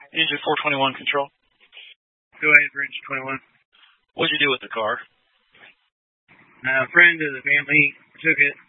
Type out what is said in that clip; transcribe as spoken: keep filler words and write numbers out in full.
Engine four twenty-one control. Go ahead for engine twenty-one. What'd you do with the car? Uh, a friend of the family took it